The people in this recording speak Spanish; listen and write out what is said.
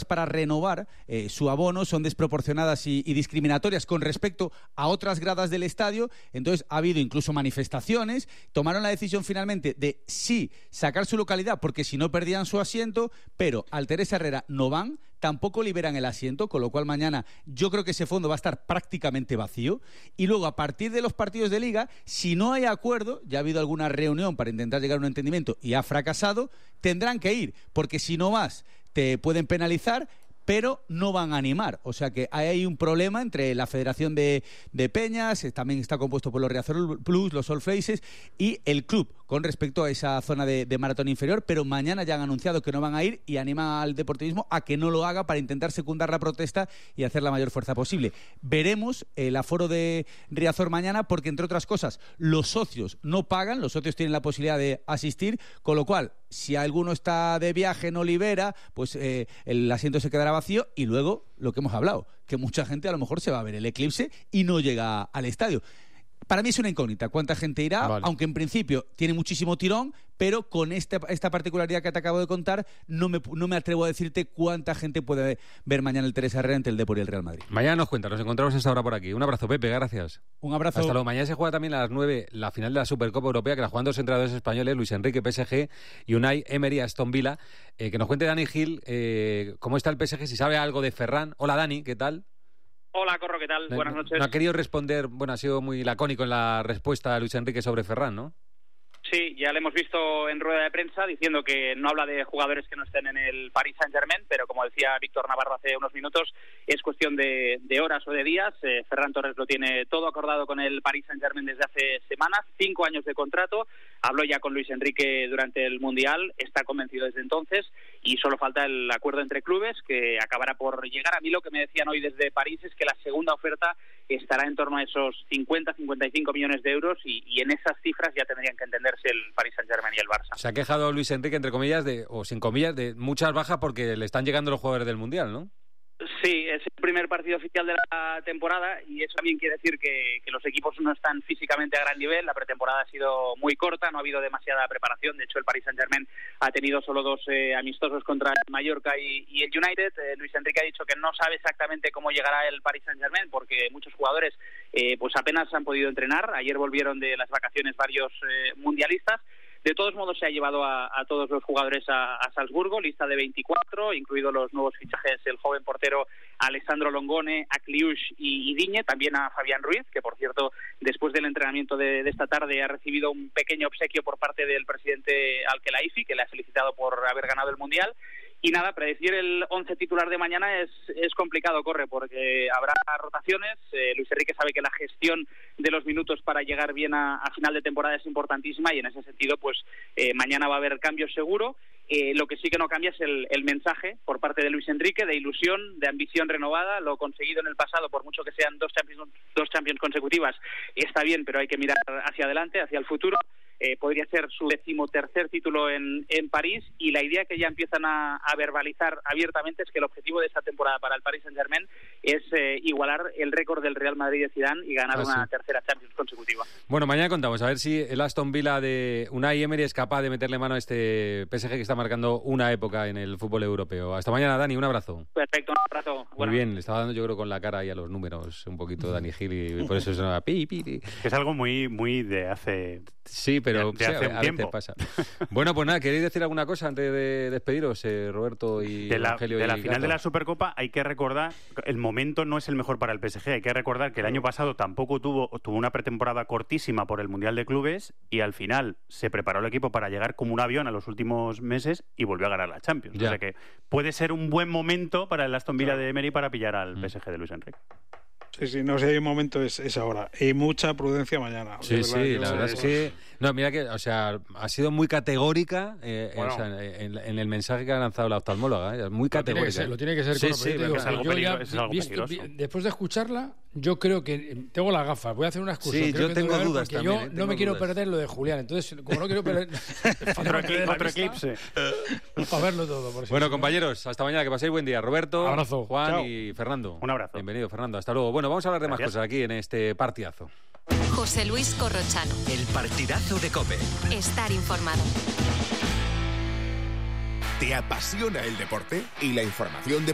para renovar su abono son desproporcionadas y discriminatorias con respecto a otras gradas del estadio. Entonces ha habido incluso manifestaciones. Tomaron la decisión finalmente de sí sacar su localidad, porque si no perdían su asiento, pero al Teresa Herrera no van, tampoco liberan el asiento, con lo cual mañana yo creo que ese fondo va a estar prácticamente vacío. Y luego, a partir de los partidos de Liga, si no hay acuerdo, ya ha habido alguna reunión para intentar llegar a un entendimiento y ha fracasado, tendrán que ir, porque si no vas te pueden penalizar, pero no van a animar. O sea que hay un problema entre la Federación de Peñas, también está compuesto por los Riazor Plus, los All Faces, y el club con respecto a esa zona de maratón inferior, pero mañana ya han anunciado que no van a ir y anima al deportivismo a que no lo haga para intentar secundar la protesta y hacer la mayor fuerza posible. Veremos el aforo de Riazor mañana, porque entre otras cosas los socios no pagan, los socios tienen la posibilidad de asistir, con lo cual si alguno está de viaje, no libera, pues el asiento se quedará vacío. Y luego lo que hemos hablado, que mucha gente a lo mejor se va a ver el eclipse y no llega al estadio. Para mí es una incógnita cuánta gente irá, vale, aunque en principio tiene muchísimo tirón, pero con esta particularidad que te acabo de contar, no me atrevo a decirte cuánta gente puede ver mañana el Teresa Herrera entre el Depor y el Real Madrid. Mañana nos cuentas, nos encontramos a esta hora por aquí. Un abrazo, Pepe, gracias. Un abrazo. Hasta luego. Mañana se juega también a las 9 la final de la Supercopa Europea, que la juegan dos entrenadores españoles, Luis Enrique, PSG, y Unai Emery, Aston Villa. Que nos cuente Dani Gil cómo está el PSG, si sabe algo de Ferran. Hola, Dani, ¿qué tal? Hola, Corro, ¿qué tal? Buenas noches. No ha querido responder, bueno, ha sido muy lacónico en la respuesta a Luis Enrique sobre Ferran, ¿no? Sí, ya le hemos visto en rueda de prensa diciendo que no habla de jugadores que no estén en el Paris Saint-Germain, pero como decía Víctor Navarro hace unos minutos, es cuestión de horas o de días. Ferran Torres lo tiene todo acordado con el Paris Saint-Germain desde hace semanas, 5 años de contrato, habló ya con Luis Enrique durante el Mundial, está convencido desde entonces y solo falta el acuerdo entre clubes, que acabará por llegar. A mí lo que me decían hoy desde París es que la segunda oferta estará en torno a esos 50-55 millones de euros y en esas cifras ya tendrían que entenderse el Paris Saint-Germain y el Barça. Se ha quejado Luis Enrique, entre comillas, o sin comillas, de muchas bajas porque le están llegando los jugadores del Mundial, ¿no? Sí, es el primer partido oficial de la temporada y eso también quiere decir que los equipos no están físicamente a gran nivel. La pretemporada ha sido muy corta, no ha habido demasiada preparación. De hecho, el Paris Saint-Germain ha tenido solo 2 amistosos contra el Mallorca y el United. Luis Enrique ha dicho que no sabe exactamente cómo llegará el Paris Saint-Germain porque muchos jugadores pues apenas han podido entrenar. Ayer volvieron de las vacaciones varios mundialistas. De todos modos, se ha llevado a todos los jugadores a Salzburgo, lista de 24, incluidos los nuevos fichajes, el joven portero Alessandro Longone, a Kliush y Digne, también a Fabián Ruiz, que por cierto, después del entrenamiento de esta tarde ha recibido un pequeño obsequio por parte del presidente Al-Khelaifi, que le ha felicitado por haber ganado el Mundial. Y nada, predecir el 11 titular de mañana es complicado, Corre, porque habrá rotaciones. Luis Enrique sabe que la gestión de los minutos para llegar bien a final de temporada es importantísima y en ese sentido, pues mañana va a haber cambios seguro. Lo que sí que no cambia es el mensaje por parte de Luis Enrique de ilusión, de ambición renovada. Lo conseguido en el pasado, por mucho que sean dos Champions consecutivas, está bien, pero hay que mirar hacia adelante, hacia el futuro. Podría ser su 13º título en París y la idea que ya empiezan a verbalizar abiertamente es que el objetivo de esta temporada para el Paris Saint-Germain es igualar el récord del Real Madrid de Zidane y ganar una tercera Champions consecutiva. Bueno, mañana contamos a ver si el Aston Villa de Unai Emery es capaz de meterle mano a este PSG que está marcando una época en el fútbol europeo. Hasta mañana, Dani, un abrazo. Perfecto, un abrazo. Muy bien, le estaba dando yo creo con la cara ahí a los números un poquito Dani Gil y por eso sonaba pi. Es algo muy de hace... Sí, pero de hace un tiempo. Pasa. Bueno, pues nada, ¿queréis decir alguna cosa antes de despediros, Roberto y Evangelio? De la final de la Supercopa hay que recordar, el momento no es el mejor para el PSG, hay que recordar que el año pasado tampoco tuvo una pretemporada cortísima por el Mundial de Clubes y al final se preparó el equipo para llegar como un avión a los últimos meses y volvió a ganar la Champions. Ya. O sea que puede ser un buen momento para el Aston Villa de Emery para pillar al PSG de Luis Enrique. Sí, no sé, hay un momento es ahora. Y mucha prudencia mañana. Sí, la verdad es que... No, mira que, o sea, ha sido muy categórica en el mensaje que ha lanzado la oftalmóloga. Muy categórica. Lo tiene que ser. Sí, es algo peligroso. Después de escucharla, yo creo que... Tengo las gafas, voy a hacer una excusa. Sí, yo tengo dudas también. Yo no me quiero perder lo de Julián. Entonces, como no quiero perder... otro eclipse. Para verlo todo. Por bueno, compañeros, hasta mañana. Que paséis buen día. Roberto, abrazo. Juan Chao. Y Fernando. Un abrazo. Bienvenido, Fernando. Hasta luego. Bueno, vamos a hablar de más cosas aquí en este partidazo. José Luis Corrochano. El partidazo de COPE. Estar informado. ¿Te apasiona el deporte y la información deportiva?